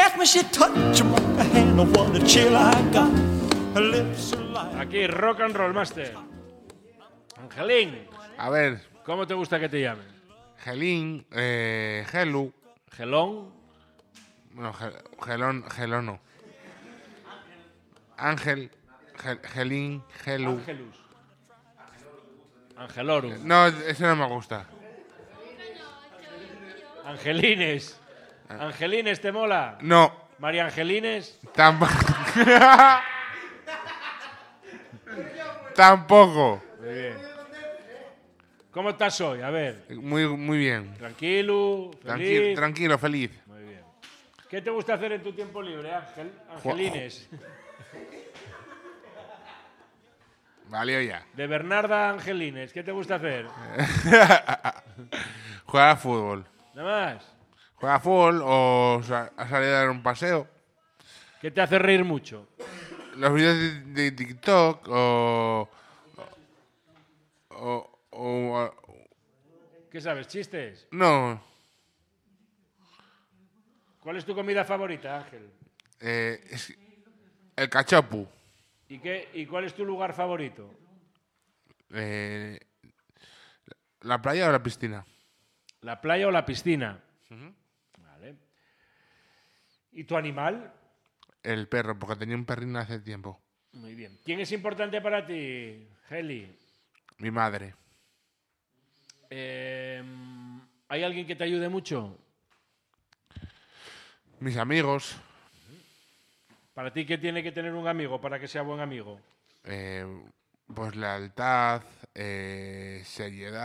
asked me, she touched my hand. Oh, what a chill I got. Her lips are like... Aquí, Rock and Roll Master. Angelín, A ver, ¿cómo te gusta que te llamen? Gelín, Gelu. Gelón. Bueno, Gelón no. Ángel, Gelín, Gelu. Angelus. Angelorum. No, eso no me gusta. Angelines. Angelines, ¿te mola? No, María Angelines. tampoco. Tampoco. Muy bien. ¿Cómo estás hoy? A ver. Muy bien. Tranquilo, feliz. Tranquilo, feliz. Muy bien. ¿Qué te gusta hacer en tu tiempo libre, Ángel? Angelines. Valió ya. De Bernarda Angelines, ¿qué te gusta hacer? Jugar a fútbol. Nada más. Juega a fútbol o a salir a dar un paseo. ¿Qué te hace reír mucho? Los vídeos de TikTok o ¿Qué sabes? ¿Chistes? no. ¿Cuál es tu comida favorita, Ángel? El cachopu. ¿Y cuál es tu lugar favorito? ¿La playa o la piscina? ¿La playa o la piscina? Vale. ¿Y tu animal? El perro, porque tenía un perrín hace tiempo. Muy bien. ¿Quién es importante para ti, Heli? Mi madre. ¿Hay alguien que te ayude mucho? Mis amigos. ¿Para ti qué tiene que tener un amigo para que sea buen amigo? Pues lealtad, seriedad.